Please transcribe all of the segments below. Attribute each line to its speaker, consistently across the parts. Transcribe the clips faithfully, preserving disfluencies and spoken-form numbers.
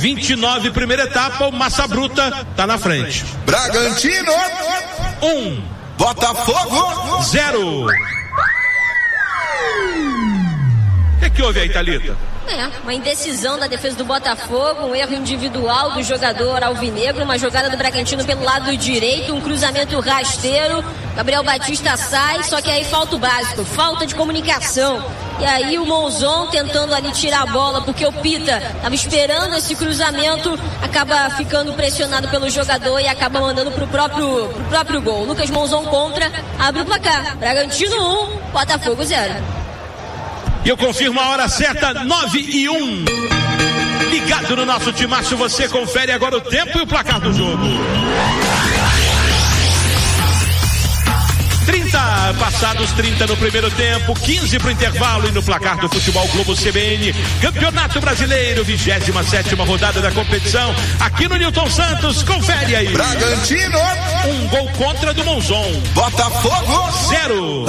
Speaker 1: vinte e nove, primeira etapa, o Massa Bruta tá na frente.
Speaker 2: Bragantino
Speaker 1: um,
Speaker 2: Botafogo
Speaker 1: zero. O que, que houve aí, Thalita?
Speaker 3: É, uma indecisão da defesa do Botafogo, um erro individual do jogador alvinegro, uma jogada do Bragantino pelo lado direito, um cruzamento rasteiro, Gabriel Batista sai, só que aí falta o básico, falta de comunicação. E aí o Monzon tentando ali tirar a bola, porque o Pita estava esperando esse cruzamento, acaba ficando pressionado pelo jogador e acaba mandando pro próprio, pro próprio gol. Lucas Monzon contra, abre o placar. Bragantino um, Botafogo zero.
Speaker 1: E eu confirmo a hora certa, nove e um. Ligado no nosso timaço, você confere agora o tempo e o placar do jogo. trinta, passados trinta no primeiro tempo, quinze pro intervalo e no placar do Futebol Globo C B N, Campeonato Brasileiro, vigésima sétima rodada da competição, aqui no Newton Santos, confere aí.
Speaker 2: Bragantino
Speaker 1: um gol contra do Monzon,
Speaker 2: Botafogo
Speaker 1: zero.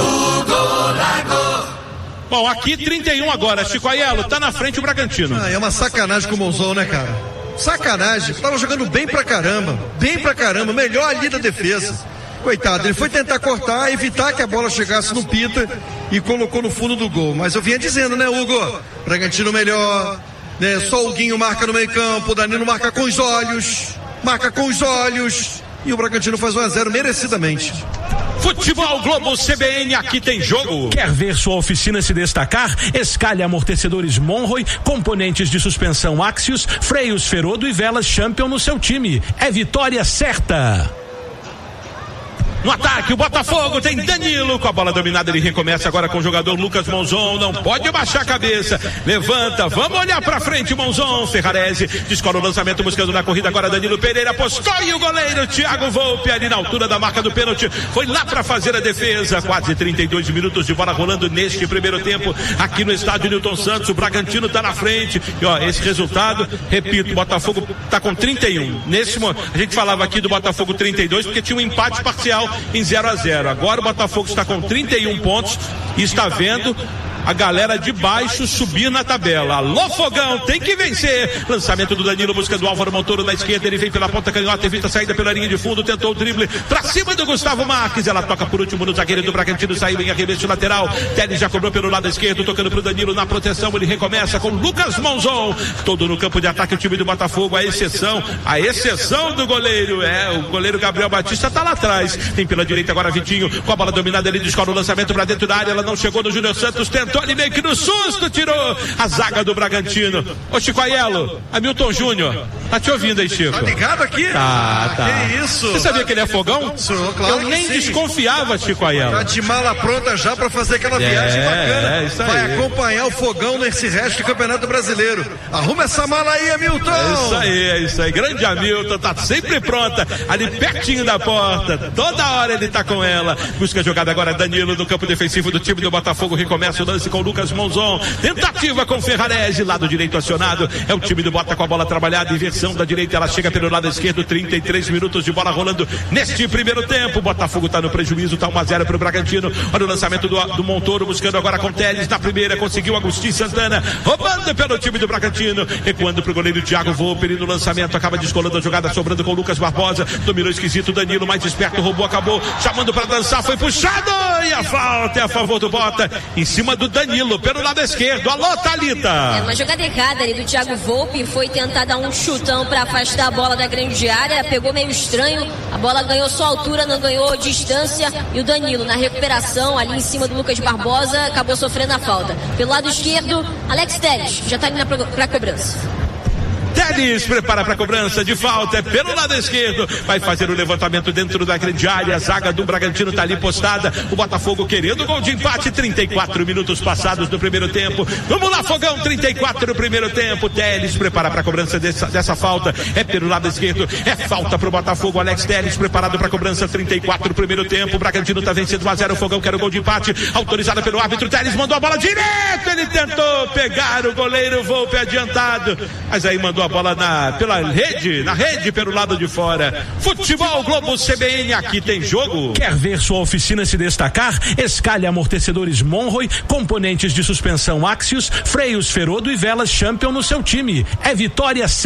Speaker 1: Bom, aqui trinta e um agora, Chico Aiello, tá na frente o Bragantino.
Speaker 4: Ah, é uma sacanagem com o Monzon, né, cara? Sacanagem, tava jogando bem pra caramba, bem pra caramba, melhor ali da defesa. Coitado, ele foi tentar cortar, evitar que a bola chegasse no Pita e colocou no fundo do gol. Mas eu vinha dizendo, né, Hugo? Bragantino melhor, né? Só o Guinho marca no meio campo, o Danilo marca com os olhos, marca com os olhos. E o Bragantino faz um a zero merecidamente.
Speaker 1: Futebol Globo C B N, aqui tem jogo.
Speaker 5: Quer ver sua oficina se destacar? Escalhe amortecedores Monroy, componentes de suspensão Axios, freios Ferodo e velas Champion no seu time. É vitória certa.
Speaker 1: No ataque, o Botafogo tem Danilo com a bola dominada, ele recomeça agora com o jogador Lucas Monzon, não pode baixar a cabeça, levanta, vamos olhar pra frente, Monzon, Ferrarese, descola o lançamento buscando na corrida agora Danilo Pereira, apostou e o goleiro Thiago Volpe ali na altura da marca do pênalti, foi lá pra fazer a defesa, quase trinta e dois minutos de bola rolando neste primeiro tempo, aqui no estádio Newton Santos, o Bragantino tá na frente, e ó, esse resultado, repito, o Botafogo tá com trinta e um, nesse momento, a gente falava aqui do Botafogo trinta e dois, porque tinha um empate parcial em zero a zero. Agora o Botafogo está com trinta e um pontos e está vendo a galera de baixo subir na tabela. Alô, Fogão, tem que vencer. Lançamento do Danilo buscando o Álvaro Montoro na esquerda, ele vem pela ponta canhota, evita a saída pela linha de fundo, tentou o drible pra cima do Gustavo Marques, ela toca por último no zagueiro do Bragantino, saiu em arremesso lateral, Teles já cobrou pelo lado esquerdo, tocando pro Danilo na proteção, ele recomeça com Lucas Monzon, todo no campo de ataque o time do Botafogo, a exceção, a exceção do goleiro, é, o goleiro Gabriel Batista tá lá atrás, tem pela direita agora Vitinho, com a bola dominada, ele descola o lançamento pra dentro da área, ela não chegou no Júnior Santos, tentou ali meio que no susto, tirou a zaga do Bragantino. Ô Chico Aiello, Hamilton Júnior, tá te ouvindo aí, Chico?
Speaker 4: Tá ligado aqui?
Speaker 1: Tá, tá.
Speaker 4: Que isso?
Speaker 1: Você sabia que ele é fogão?
Speaker 4: Sou, claro.
Speaker 1: Eu nem desconfiava, Chico Aiello.
Speaker 4: Tá de mala pronta já pra fazer aquela
Speaker 1: é,
Speaker 4: viagem bacana.
Speaker 1: É, isso aí.
Speaker 4: Vai acompanhar o Fogão nesse resto do Campeonato Brasileiro. Arruma essa mala aí, Hamilton.
Speaker 1: É isso aí, é isso aí. Grande Hamilton, tá sempre pronta, ali pertinho da porta. Toda hora ele tá com ela. Busca a jogada agora, Danilo no campo defensivo do time do Botafogo. Recomeça o lance com o Lucas Monzon. Tentativa com Ferrarese, lado direito acionado. É o time do Bota com a bola trabalhada. Inversão da direita, ela chega pelo lado esquerdo. trinta e três minutos de bola rolando neste primeiro tempo. O Botafogo tá no prejuízo, tá um a zero pro Bragantino. Olha o lançamento do, do Montoro, buscando agora com Teles na primeira. Conseguiu Agostinho Santana, roubando pelo time do Bragantino. Recuando pro goleiro Thiago Volpe. Ele no lançamento acaba descolando a jogada, sobrando com o Lucas Barbosa. Dominou esquisito, Danilo mais esperto, roubou, acabou chamando pra dançar, foi puxado e a falta é a favor do Bota, em cima do Danilo, pelo lado esquerdo. Alô, Thalita.
Speaker 3: É uma jogada errada ali do Thiago Volpe, foi tentar dar um chutão pra afastar a bola da grande área, pegou meio estranho, a bola ganhou só altura, não ganhou distância, e o Danilo na recuperação ali em cima do Lucas Barbosa acabou sofrendo a falta. Pelo lado esquerdo, Alex Teles já tá ali na pro, pra cobrança.
Speaker 1: Teles prepara para a cobrança de falta, é pelo lado esquerdo, vai fazer o levantamento dentro da grande área, a zaga do Bragantino está ali postada, o Botafogo querendo gol de empate, trinta e quatro minutos passados do primeiro tempo, vamos lá Fogão, trinta e quatro no primeiro tempo, Teles prepara para a cobrança dessa, dessa falta, é pelo lado esquerdo, é falta para o Botafogo, Alex Teles preparado para a cobrança, trinta e quatro no primeiro tempo, o Bragantino está vencendo um a zero, o Fogão quer o gol de empate, autorizada pelo árbitro, Teles mandou a bola direto, ele tentou pegar o goleiro Volpe adiantado, mas aí mandou a bola na, pela rede, na rede pelo lado de fora. Futebol Globo C B N, aqui tem jogo.
Speaker 5: Quer ver sua oficina se destacar? Escalhe amortecedores Monroy, componentes de suspensão Axios, freios Ferodo e velas Champion no seu time. É vitória certa.